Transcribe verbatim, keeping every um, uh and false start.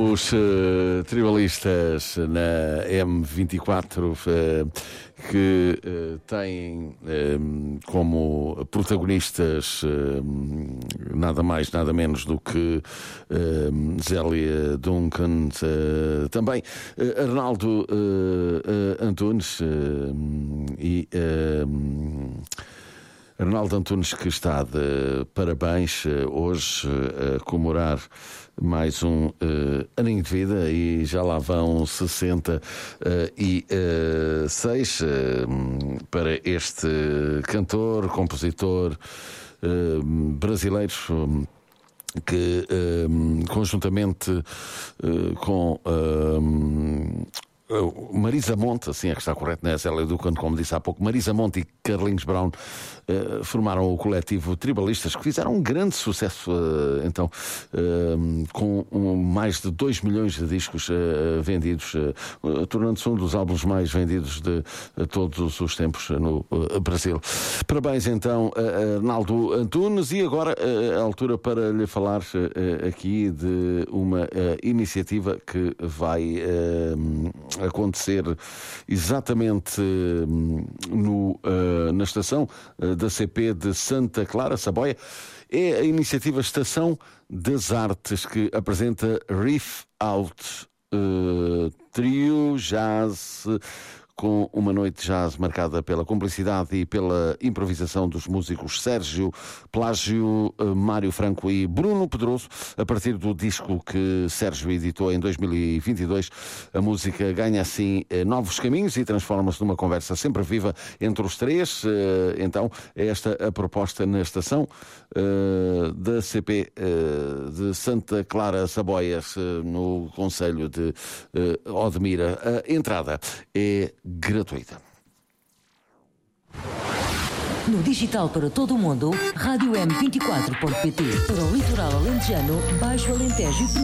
Os uh, tribalistas na M vinte e quatro uh, que uh, têm uh, como protagonistas uh, nada mais, nada menos do que uh, Zélia Duncan, uh, também uh, Arnaldo uh, uh, Antunes uh, e uh, Arnaldo Antunes, que está de parabéns uh, hoje uh, a comemorar mais um uh, aninho de vida, e já lá vão sessenta e seis uh, para este cantor, compositor uh, brasileiro, um, que um, conjuntamente uh, com um, Marisa Monte, assim é que está correto, né? Zélia Duncan, como disse há pouco, Marisa Monte e Carlinhos Brown uh, formaram o coletivo Tribalistas, que fizeram um grande sucesso, uh, então, uh, com um, mais de dois milhões de discos uh, vendidos, uh, tornando-se um dos álbuns mais vendidos de uh, todos os tempos no uh, Brasil. Parabéns então a Arnaldo Antunes, e agora uh, a altura para lhe falar uh, aqui de uma uh, iniciativa que vai uh, acontecer exatamente no, uh, na estação uh, da C P de Santa Clara, Saboia. É a iniciativa Estação das Artes, que apresenta Riff Out, uh, trio jazz, com uma noite de jazz marcada pela cumplicidade e pela improvisação dos músicos Sérgio Plágio, Mário Franco e Bruno Pedroso. A partir do disco que Sérgio editou em dois mil e vinte e dois, a música ganha assim novos caminhos e transforma-se numa conversa sempre viva entre os três. Então, é esta a proposta na estação da C P de Santa Clara, Saboias, no concelho de Odmira. A entrada é gratuita. No digital para todo o mundo, rádio m vinte e quatro ponto pt. Para o litoral alentejano, Baixo Alentejo e